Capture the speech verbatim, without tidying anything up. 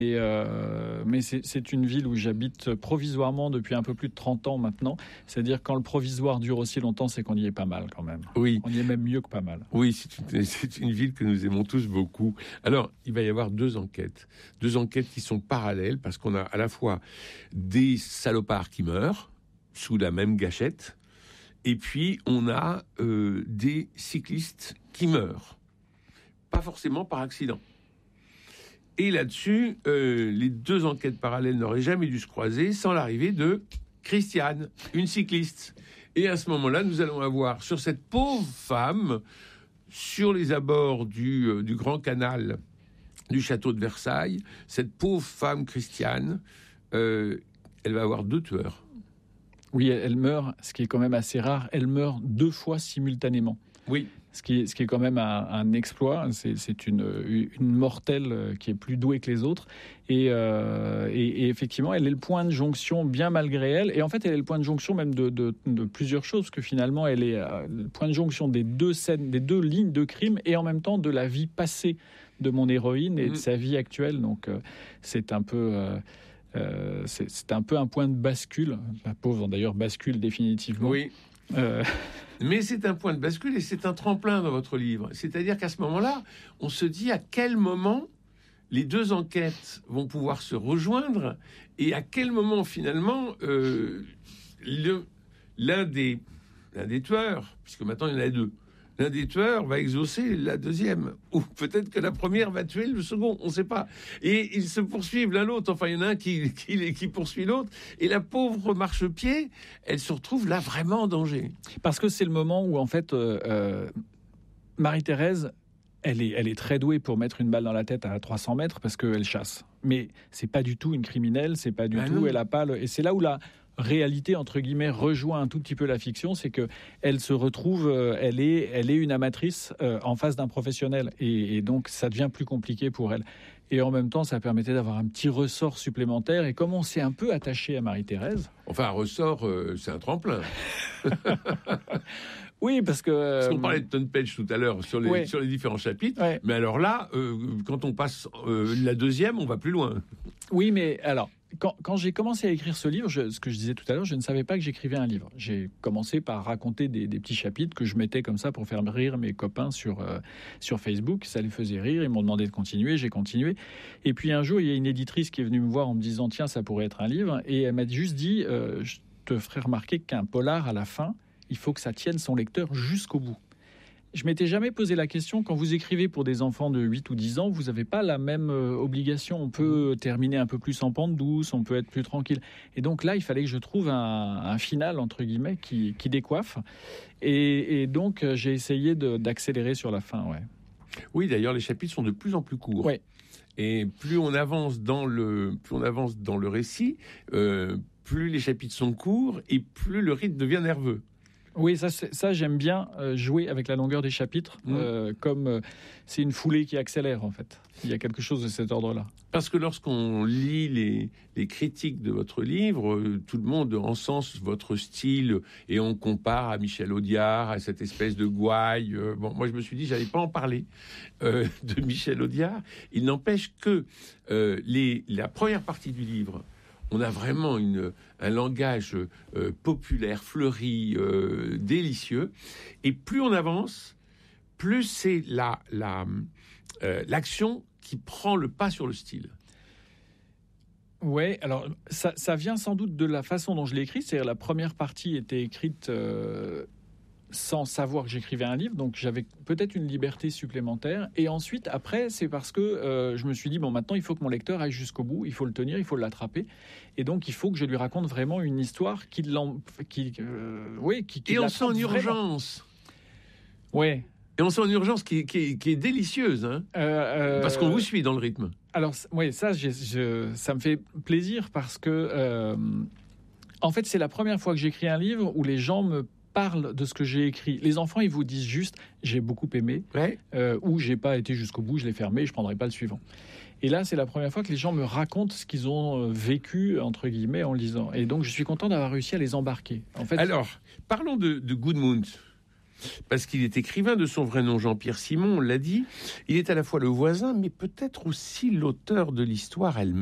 Et euh, mais c'est, c'est une ville où j'habite provisoirement depuis un peu plus de trente ans maintenant. C'est-à-dire quand le provisoire dure aussi longtemps, c'est qu'on y est pas mal quand même. Oui. On y est même mieux que pas mal. Oui, c'est une, c'est une ville que nous aimons tous beaucoup. Alors, il va y avoir deux enquêtes. Deux enquêtes qui sont parallèles parce qu'on a à la fois des salopards qui meurent sous la même gâchette et puis on a euh, des cyclistes qui meurent. Pas forcément par accident. Et là-dessus, euh, les deux enquêtes parallèles n'auraient jamais dû se croiser sans l'arrivée de Christiane, une cycliste. Et à ce moment-là, nous allons avoir sur cette pauvre femme, sur les abords du, euh, du grand canal du château de Versailles, cette pauvre femme Christiane, euh, elle va avoir deux tueurs. Oui, elle meurt, ce qui est quand même assez rare, elle meurt deux fois simultanément. Oui. Ce qui est, ce qui est quand même un, un exploit. C'est, c'est une, une mortelle qui est plus douée que les autres. Et, euh, et, et effectivement, elle est le point de jonction, bien malgré elle. Et en fait, elle est le point de jonction même de, de, de plusieurs choses, parce que finalement, elle est euh, le point de jonction des deux scènes, des deux lignes de crime, et en même temps de la vie passée de mon héroïne et mmh. de sa vie actuelle. Donc, euh, c'est un peu... Euh, euh, c'est, c'est un peu un point de bascule. La pauvre, d'ailleurs, bascule définitivement. Oui. Euh... Mais c'est un point de bascule et c'est un tremplin dans votre livre. C'est-à-dire qu'à ce moment-là, on se dit à quel moment les deux enquêtes vont pouvoir se rejoindre et à quel moment finalement euh, le, l'un, des, l'un des tueurs, puisque maintenant il y en a deux, l'un des tueurs va exaucer la deuxième, ou peut-être que la première va tuer le second, on ne sait pas. Et ils se poursuivent l'un l'autre, enfin il y en a un qui, qui, qui poursuit l'autre, et la pauvre marchepied, elle se retrouve là vraiment en danger. Parce que c'est le moment où en fait, euh, euh, Marie-Thérèse, elle est, elle est très douée pour mettre une balle dans la tête à trois cents mètres parce qu'elle chasse. Mais c'est pas du tout une criminelle, c'est pas du ah tout, non. elle a pas le... Et c'est là où la réalité, entre guillemets, rejoint un tout petit peu la fiction, c'est que elle se retrouve, euh, elle est, elle est une amatrice euh, en face d'un professionnel. Et, et donc, ça devient plus compliqué pour elle. Et en même temps, ça permettait d'avoir un petit ressort supplémentaire. Et comme on s'est un peu attaché à Marie-Thérèse... Enfin, un ressort, euh, c'est un tremplin. Oui, parce que... Euh, parce qu'on parlait de Tom Page tout à l'heure sur les, ouais. sur les différents chapitres. Ouais. Mais alors là, euh, quand on passe euh, la deuxième, on va plus loin. Oui, mais alors... Quand, quand j'ai commencé à écrire ce livre, je, ce que je disais tout à l'heure, je ne savais pas que j'écrivais un livre. J'ai commencé par raconter des, des petits chapitres que je mettais comme ça pour faire rire mes copains sur, euh, sur Facebook. Ça les faisait rire, ils m'ont demandé de continuer, j'ai continué. Et puis un jour, il y a une éditrice qui est venue me voir en me disant « Tiens, ça pourrait être un livre ». Et elle m'a juste dit euh, « Je te ferai remarquer qu'un polar, à la fin, il faut que ça tienne son lecteur jusqu'au bout ». Je m'étais jamais posé la question, quand vous écrivez pour des enfants de huit ou dix ans, vous n'avez pas la même euh, obligation. On peut terminer un peu plus en pente douce, on peut être plus tranquille. Et donc là, il fallait que je trouve un, un final, entre guillemets, qui, qui décoiffe. Et, et donc, j'ai essayé de, d'accélérer sur la fin, ouais. Oui, d'ailleurs, les chapitres sont de plus en plus courts. Ouais. Et plus on avance dans le, plus on avance dans le récit, euh, plus les chapitres sont courts et plus le rythme devient nerveux. Oui, ça, ça j'aime bien euh, jouer avec la longueur des chapitres, mmh. euh, comme euh, c'est une foulée qui accélère en fait. Il y a quelque chose de cet ordre-là. Parce que lorsqu'on lit les, les critiques de votre livre, euh, tout le monde encense votre style et on compare à Michel Audiard, à cette espèce de gouaille. Euh, bon, moi je me suis dit, j'allais pas en parler euh, de Michel Audiard. Il n'empêche que euh, les, la première partie du livre, on a vraiment une, un langage euh, populaire, fleuri, euh, délicieux. Et plus on avance, plus c'est la, la, euh, l'action qui prend le pas sur le style. Ouais, alors ça, ça vient sans doute de la façon dont je l'ai écrit. C'est-à-dire la première partie était écrite euh, sans savoir que j'écrivais un livre, donc j'avais peut-être une liberté supplémentaire. Et ensuite, après, c'est parce que euh, je me suis dit, bon, maintenant, il faut que mon lecteur aille jusqu'au bout, il faut le tenir, il faut l'attraper. Et donc, il faut que je lui raconte vraiment une histoire qui... qui, euh, oui, qui, qui Et on sent une urgence. Ouais. Et on sent une urgence qui, qui, qui est délicieuse, hein, euh, euh, parce qu'on vous suit dans le rythme. Alors, oui, ça, je, je, ça me fait plaisir parce que, euh, en fait, c'est la première fois que j'écris un livre où les gens me parlent de ce que j'ai écrit. Les enfants, ils vous disent juste « j'ai beaucoup aimé ouais. » euh, ou « j'ai pas été jusqu'au bout, je l'ai fermé, je prendrai pas le suivant ». Et là, c'est la première fois que les gens me racontent ce qu'ils ont vécu, entre guillemets, en lisant. Et donc, je suis content d'avoir réussi à les embarquer. En fait, alors, parlons de, de Goodmount. parce qu'il est écrivain de son vrai nom, Jean-Pierre Simon, on l'a dit. Il est à la fois le voisin, mais peut-être aussi l'auteur de l'histoire elle-même.